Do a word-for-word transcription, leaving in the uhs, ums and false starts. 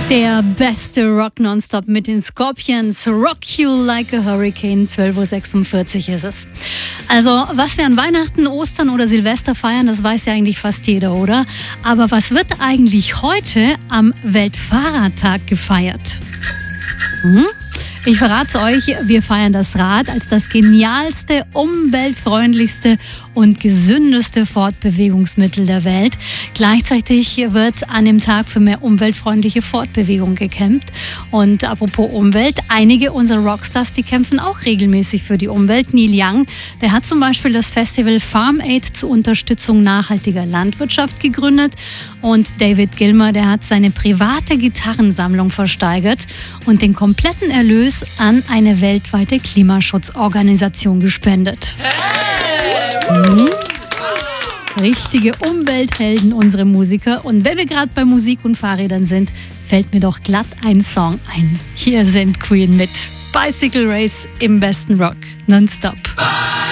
Der beste Rock Nonstop mit den Scorpions. Rock You Like a Hurricane. zwölf Uhr sechsundvierzig ist es. Also, was wir an Weihnachten, Ostern oder Silvester feiern, das weiß ja eigentlich fast jeder, oder? Aber was wird eigentlich heute am Weltfahrradtag gefeiert? Hm? Ich verrate euch, wir feiern das Rad als das genialste, umweltfreundlichste und gesündeste Fortbewegungsmittel der Welt. Gleichzeitig wird an dem Tag für mehr umweltfreundliche Fortbewegung gekämpft. Und apropos Umwelt, einige unserer Rockstars, die kämpfen auch regelmäßig für die Umwelt. Neil Young, der hat zum Beispiel das Festival Farm Aid zur Unterstützung nachhaltiger Landwirtschaft gegründet. Und David Gilmour, der hat seine private Gitarrensammlung versteigert und den kompletten Erlös an eine weltweite Klimaschutzorganisation gespendet. Mhm. Richtige Umwelthelden, unsere Musiker. Und wenn wir gerade bei Musik und Fahrrädern sind, fällt mir doch glatt ein Song ein. Hier sind Queen mit Bicycle Race im besten Rock. Nonstop.